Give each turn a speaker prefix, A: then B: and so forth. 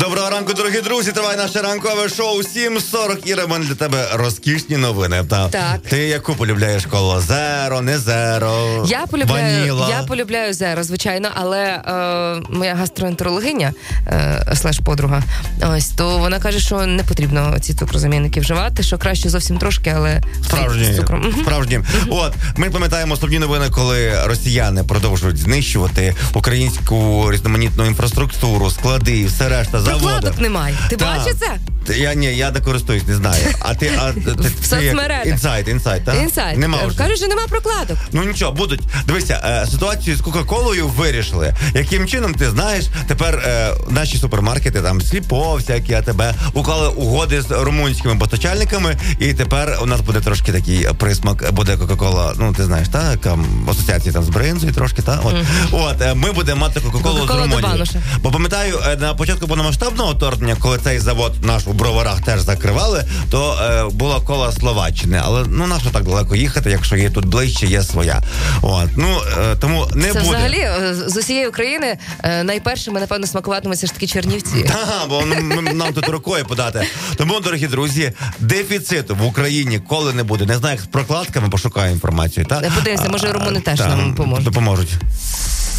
A: Доброго ранку, дорогі друзі. Триває наше ранкове шоу 7:40. Іра, в мене для тебе розкішні новини.
B: Так.
A: Ти яку полюбляєш коло? Зеро, не зеро, ваніла?
B: Я полюбляю зеро, звичайно, але моя гастроентерологиня, /подруга, ось, то вона каже, що не потрібно ці цукрозамінники вживати, що краще зовсім трошки, але з цукром.
A: Справжні. От, ми пам'ятаємо основні новини, коли росіяни продовжують знищувати українську різноманітну інфраструктуру, склади і все решта, заводи.
B: Прокладок немає. Ти бачиш це?
A: Я не користуюсь, не знаю. А ти
B: в соцмережах.
A: Інсайт, так?
B: Інсайт. Кажуть, що нема прокладок.
A: Ну нічого, будуть. Дивися, ситуацію з Кока-Колою вирішили. Яким чином, ти знаєш, тепер наші супермаркети, там Сліпо, всякі АТБ, уклали угоди з румунськими постачальниками, і тепер у нас буде трошки такий присмак, буде Кока-Кола, ну ти знаєш, так, асоціації там з бринзою трошки, так? От, ми будемо мати Кока-Колу з Румунії. Бо пам'ятаю, на початку повномасштабного вторгнення, коли цей завод наш у Броварах теж закривали, то була кола Словаччини. Але нащо так далеко їхати, якщо є тут ближче, є своя. От, тому не
B: це
A: буде.
B: Це взагалі з усієї України найпершими, напевно, смакуватимуть все ж таки Чернівці.
A: Так, бо нам тут рукою подати. Тому, дорогі друзі, дефіциту в Україні коли не буде. Не знаю, як з прокладками, пошукаю інформацію.
B: Подивимося, може румуни теж нам допоможуть.